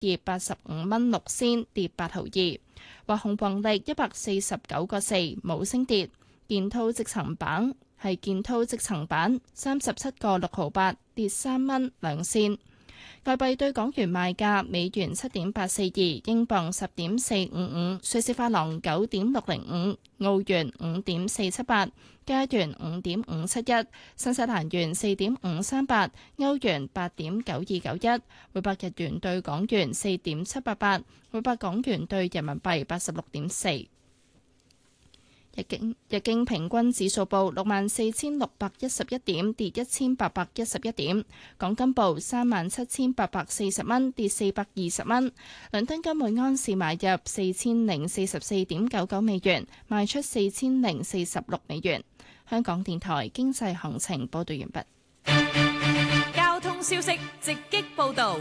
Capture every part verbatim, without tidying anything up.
跌八十五蚊六仙，跌八毫二。華虹宏力一百四十九個四，冇升跌。建滔積層板係建滔積層板三十七個六毫八，跌三蚊兩仙。外幣對港元賣價：美元七點八四二，英鎊十點四五五，瑞士法郎九點六零五，澳元五點四七八，加元五點五七一，新西蘭元四點五三八，歐元八點九二九一，每百日元對港元四點七八八，每百港元對人民幣八十六點四。日經日經平均指數報六萬四千六百一十一點，跌一千八百一十一點。港金報三萬七千八百四十蚊，跌四百二十蚊。倫敦金每安士買入四千零四十四點九九美元，賣出四千零四十六美元。香港電台經濟行情報道完畢。 交通消息直擊報道。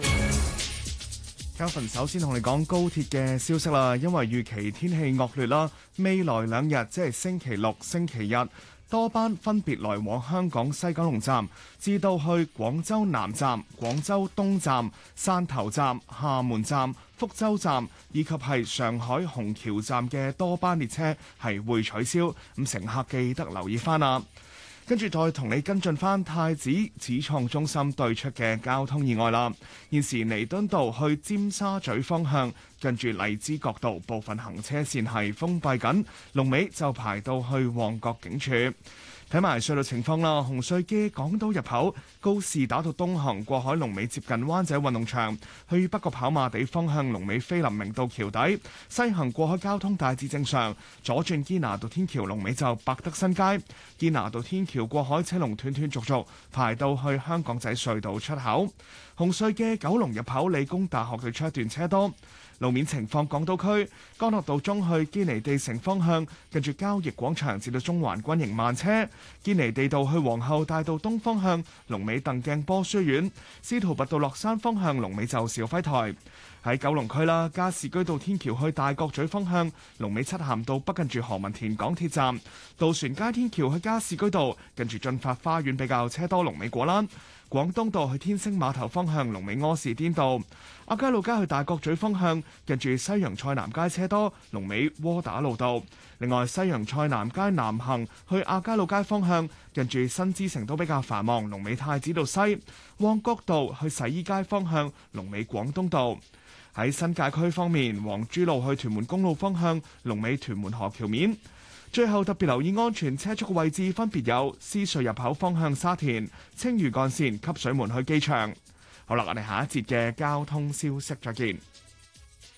Calvin 首先同你講高鐵嘅消息啦，因為預期天氣惡劣啦，未來兩日即係星期六、星期日，多班分別來往香港西九龍站至到去廣州南站、廣州東站、汕頭站、廈門站、福州站以及係上海虹橋站嘅多班列車係會取消，咁乘客記得留意翻啦。跟住再同你跟進翻太子始創中心對出嘅交通意外啦。現時彌敦道去尖沙咀方向，跟住荔枝角道部分行車線係封閉緊，龍尾就排到去旺角警署。睇埋隧道情況啦，紅隧嘅港島入口告士打道東行過海龍尾接近灣仔運動場，去北角跑馬地方向龍尾菲林明道橋底，西行過海交通大致正常，左轉堅拿道天橋龍尾就百德新街，堅拿道天橋過海車龍斷斷續續排到去香港仔隧道出口。紅隧嘅九龍入口理工大學對出一段車多。路面情況，港島區干諾道中去堅尼地城方向，近住交易廣場至到中環軍營慢車；堅尼地道去皇后大道東方向，龍尾鄧鏡波書院；司徒拔道落山方向，龍尾就肇輝台。喺九龍區啦，加士居道天橋去大角咀方向，龍尾漆咸道北近住何文田港鐵站；渡船街天橋去加士居道，近住駿發花園比較車多，龍尾果欄。廣東道去天星碼頭方向，龍尾柯士甸道；亞皆老街去大角咀方向，近住西洋菜南街車多，龍尾窩打老道。另外，西洋菜南街南行去亞皆老街方向，近住新之城都比較繁忙，龍尾太子道西；旺角道去洗衣街方向，龍尾廣東道。喺新界區方面，黃珠路去屯門公路方向，龍尾屯門河橋面。最後特別留意安全車速嘅位置，分別有獅隧入口方向沙田、青嶼幹線、汲水門去機場。好啦，我哋下一節嘅交通消息再見。